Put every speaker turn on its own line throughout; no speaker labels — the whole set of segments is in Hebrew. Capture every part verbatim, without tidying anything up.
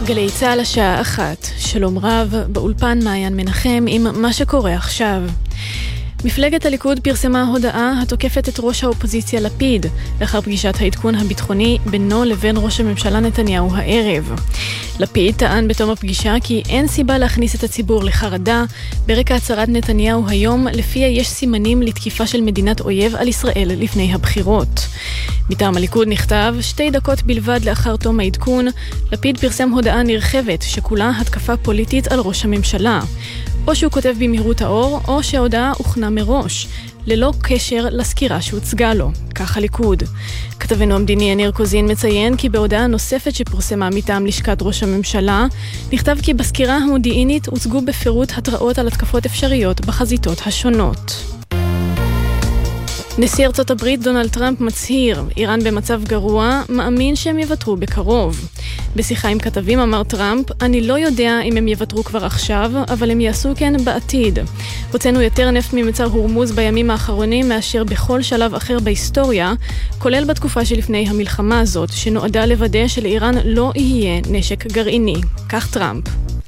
גלי צהל השעה אחת, שלום רב, באולפן מעיין מנחם עם מה שקורה עכשיו. מפלגת הליכוד פרסמה הודעה התוקפת את ראש האופוזיציה לפיד, לאחר פגישת העדכון הביטחוני בינו לבין ראש הממשלה נתניהו הערב. לפיד טען בתום הפגישה כי אין סיבה להכניס את הציבור לחרדה, ברקע הצהרת נתניהו היום, לפיה יש סימנים לתקיפה של מדינת אויב על ישראל לפני הבחירות. מטעם הליכוד נכתב, שתי דקות בלבד לאחר תום העדכון, לפיד פרסם הודעה נרחבת שכולה התקפה פוליטית על ראש הממשלה. או שהוא כותב במהירות האור, או שההודעה הוכנה מראש, ללא קשר לסקירה שהוצגה לו. כך הליכוד. כתבנו המדיני יניר קוזין מציין כי בהודעה נוספת שפורסמה מטעם לשכת ראש הממשלה, נכתב כי בסקירה המודיעינית הוצגו בפירוט התראות על התקפות אפשריות בחזיתות השונות. נשיא ארצות הברית דונלד טראמפ מצהיר, איראן במצב גרוע, מאמין שהם יוותרו בקרוב. בשיחה עם כתבים אמר טראמפ, אני לא יודע אם הם יוותרו כבר עכשיו, אבל הם יעשו כן בעתיד. הוצאנו יותר נפט ממצר הורמוז בימים האחרונים מאשר בכל שלב אחר בהיסטוריה, כולל בתקופה שלפני המלחמה הזאת, שנועדה לוודא שלאיראן לא יהיה נשק גרעיני. כך טראמפ.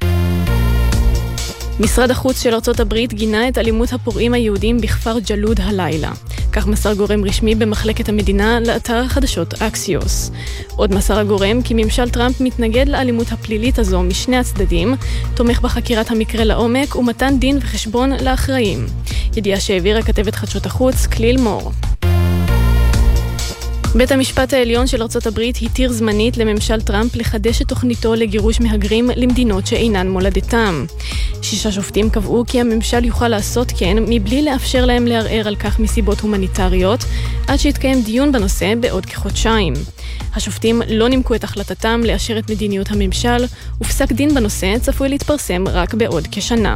משרד החוץ של ארצות הברית גינה את אלימות הפורעים היהודים בכפר ג'לוד הלילה. כך מסר גורם רשמי במחלקת המדינה לאתר החדשות אקסיוס. עוד מסר הגורם כי ממשל טראמפ מתנגד לאלימות הפלילית הזו משני הצדדים, תומך בחקירת המקרה לעומק ומתן דין וחשבון לאחראים. ידיעה שהעבירה כתבת חדשות החוץ כליל מור. בית המשפט העליון של ארצות הברית התיר זמנית לממשל טראמפ לחדש את תוכניתו לגירוש מהגרים למדינות שאינן מולדתם. שישה שופטים קבעו כי הממשל יוכל לעשות כן מבלי לאפשר להם לערער על כך מסיבות הומניטריות, עד שיתקיים דיון בנושא בעוד כחודשיים. השופטים לא נימקו את החלטתם לאשר את מדיניות הממשל, ופסק דין בנושא צפוי להתפרסם רק בעוד כשנה.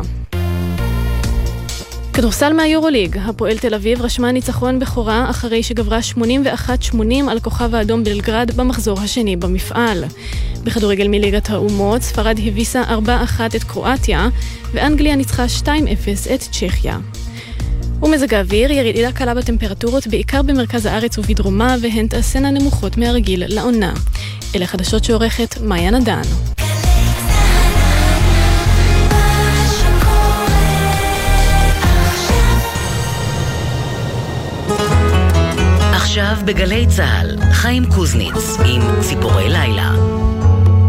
כדורסל מהיורוליג, הפועל תל אביב רשמה ניצחון בכורה אחרי שגברה שמונים ואחת שמונים על כוכב האדום בלגרד במחזור השני במפעל. בכדורגל מליגת האומות, ספרד הביסה ארבע אחת את קרואטיה, ואנגליה ניצחה שתיים אפס את צ'כיה. ומזג האוויר, ירידה קלה בטמפרטורות בעיקר במרכז הארץ ובדרומה, והן תעשינה נמוכות מהרגיל לעונה. אלה חדשות שעורכת מעיין עדן.
עכשיו בגלי צהל, חיים קוזניץ עם ציפורי לילה.